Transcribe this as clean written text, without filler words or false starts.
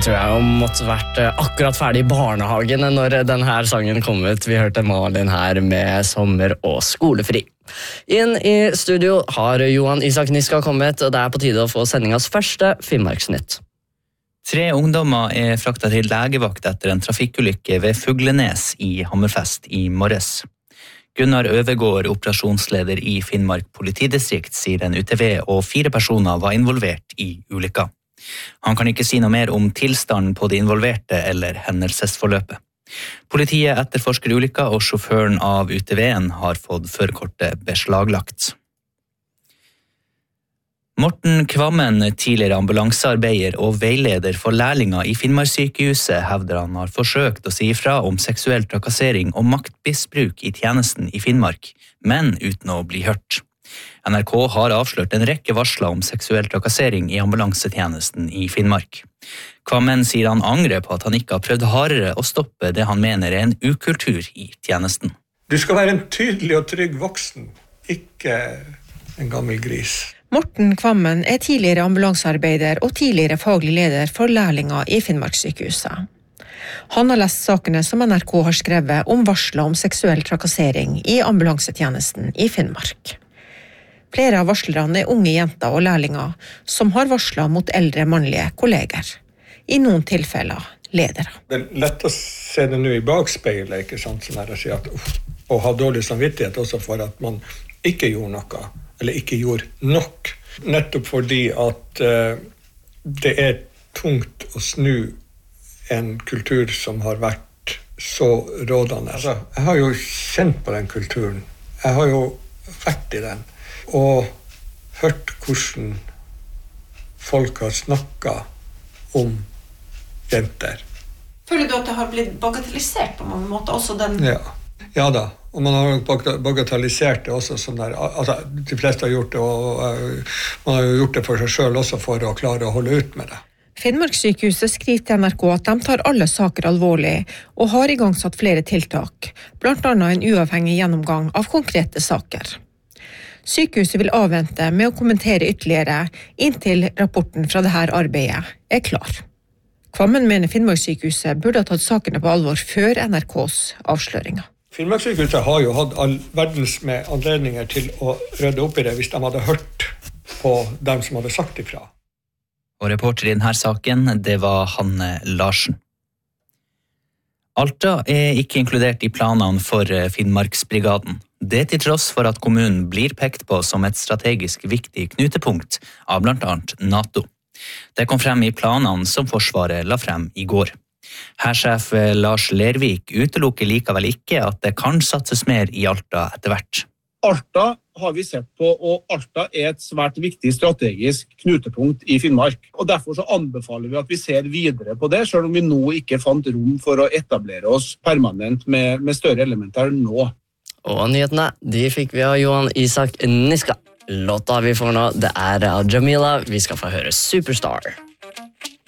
tror jeg måtte vært akkurat ferdig I barnehagen når denne sangen kom ut. Vi hørte Malin her med Sommer og skolefri. Inn I studio har Johan Isak Niska kommet, og det på tide å få sendingas første Finnmarksnytt. 3 ungdommer fraktet til legevakt etter en trafikkulykke ved Fuglenes I Hammerfest I morges. Gunnar Øvegård, operasjonsleder I Finnmark politidistrikt, sier en UTV og 4 personer var involvert I ulykka. Han kan ikke si noe mer om tilstanden på de involverte eller hendelsesforløpet. Politiet etterforsker ulykka, og sjåføren av UTV-en har fått førerkortet beslaglagt. Morten Kvammen, tidligere ambulansearbeider og veileder for lærlinger I Finnmarkssykehuset, hevder han har forsøkt å si ifra om seksuell trakassering og maktmisbruk I tjenesten I Finnmark, men uten å bli hørt. NRK har avslørt en rekke varsler om seksuell trakassering I ambulansetjenesten I Finnmark. Kvammen sier han angrer på at han ikke har prøvd hardere å stoppe det han mener en ukultur I tjenesten. Du skal være en tydelig og trygg voksen, ikke en gammel gris. Morten Kvammen tidligere ambulansearbeider og tidligere faglig leder for lærlinger I Finnmarkssykehuset. Han har lest sakene som NRK har skrevet om varsler om seksuell trakassering I ambulansetjenesten I Finnmark. Flere av varslerne unge jenter og lærlinger som har varslet mot eldre mannlige kolleger. I noen tilfeller ledere. Det lett å se det nå I bakspeilet, ikke sant, som å si at og ha dårlig samvittighet også for at man ikke gjorde noe, eller ikke gjorde nok. Nettopp fordi at det tungt å snu en kultur som har vært så rådende. Altså, jeg har jo kjent på den kulturen. Jeg har jo vært I den. Og hørt hvordan folk har snakket om jenter. Føler du at det har blitt bagatellisert på mange måter, også den? Ja da, og man har bagatellisert det også som der, altså de fleste har gjort det, og man har jo gjort det for seg selv også for å klare å holde ut med det. Finnmarkssykehuset skriver til NRK at de tar alle saker alvorlig og har igangsatt flere tiltak, blant annet en uavhengig gjennomgang av konkrete saker. Sykehuset vil avvente med å kommentere ytterligere inntil rapporten fra dette arbeidet klar. Kvammen mener Finnmarkssykehuset burde ha tatt sakene på alvor før NRKs avsløringer. Finnmarkssykehuset har jo hatt all verdens med anledninger til å rydde opp I det hvis de hadde hørt på dem som hadde sagt ifra. Og reporter I denne saken, det var Hanne Larsen. Alta ikke inkludert I planene for Finnmarksbrigaden. Det til tross for at kommunen blir pekt på som et strategisk viktig knutepunkt av blant annet NATO. Det kom frem I planene som Forsvaret la frem I går. Hærsjef Lars Lervik utelukker likevel ikke at det kan satses mer I Alta etter hvert. Alta har vi sett på, og Alta et svært viktig strategisk knutepunkt I Finnmark. Og derfor så anbefaler vi at vi ser videre på det, selv om vi nå ikke fant rom for å etablere oss permanent med større elementer nå. Og nyhetene, de fikk vi av Johan Isak Niska. Låta vi får nå, det av Jamila. Vi skal få høre Superstar.